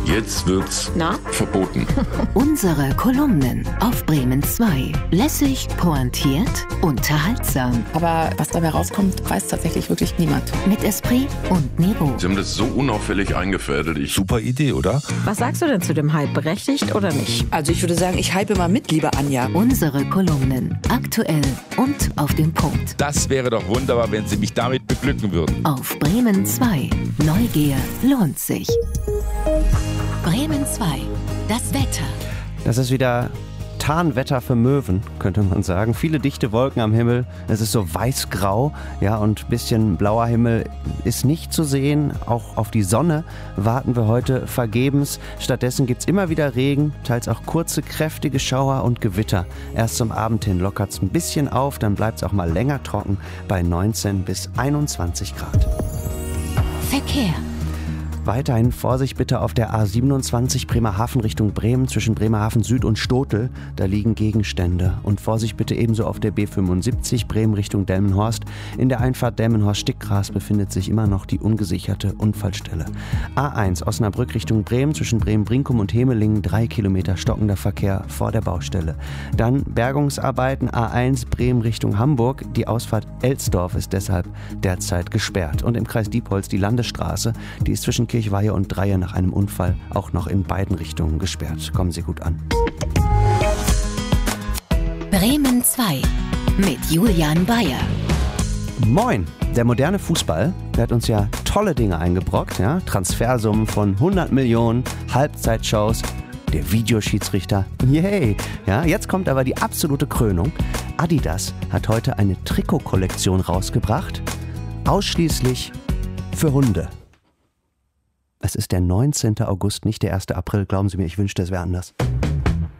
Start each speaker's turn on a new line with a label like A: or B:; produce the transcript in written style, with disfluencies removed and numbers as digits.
A: Jetzt wird's verboten.
B: Unsere Kolumnen auf Bremen 2. Lässig, pointiert, unterhaltsam.
C: Aber was dabei rauskommt, weiß tatsächlich wirklich niemand.
B: Mit Esprit und Niveau.
A: Sie haben das so unauffällig eingefädelt.
D: Super Idee, oder?
E: Was sagst du denn zu dem Hype? Berechtigt oder nicht?
C: Also ich würde sagen, ich hype mal mit, liebe Anja.
B: Unsere Kolumnen. Aktuell und auf den Punkt.
D: Das wäre doch wunderbar, wenn Sie mich damit beglücken würden.
B: Auf Bremen 2. Neugier lohnt sich. Bremen 2. Das Wetter.
F: Das ist wieder Tarnwetter für Möwen, könnte man sagen. Viele dichte Wolken am Himmel. Es ist so weiß-grau, ja, und ein bisschen blauer Himmel ist nicht zu sehen. Auch auf die Sonne warten wir heute vergebens. Stattdessen gibt es immer wieder Regen, teils auch kurze, kräftige Schauer und Gewitter. Erst zum Abend hin lockert es ein bisschen auf, dann bleibt es auch mal länger trocken bei 19 bis 21 Grad.
B: Verkehr.
F: Weiterhin Vorsicht bitte auf der A27 Bremerhaven Richtung Bremen zwischen Bremerhaven Süd und Stotel. Da liegen Gegenstände. Und Vorsicht bitte ebenso auf der B75 Bremen Richtung Delmenhorst. In der Einfahrt Delmenhorst-Stickgras befindet sich immer noch die ungesicherte Unfallstelle. A1 Osnabrück Richtung Bremen zwischen Bremen-Brinkum und Hemelingen 3 Kilometer stockender Verkehr vor der Baustelle. Dann Bergungsarbeiten A1 Bremen Richtung Hamburg. Die Ausfahrt Elsdorf ist deshalb derzeit gesperrt. Und im Kreis Diepholz die Landesstraße. Die ist zwischen Kirchweihe und Dreie nach einem Unfall auch noch in beiden Richtungen gesperrt. Kommen Sie gut an.
B: Bremen 2 mit Julian Bayer.
F: Moin! Der moderne Fußball, der hat uns ja tolle Dinge eingebrockt. Ja? Transfersummen von 100 Millionen, Halbzeitshows, der Videoschiedsrichter. Yay! Ja, jetzt kommt aber die absolute Krönung. Adidas hat heute eine Trikotkollektion rausgebracht, ausschließlich für Hunde. Es ist der 19. August, nicht der 1. April. Glauben Sie mir, ich wünschte, es wäre anders.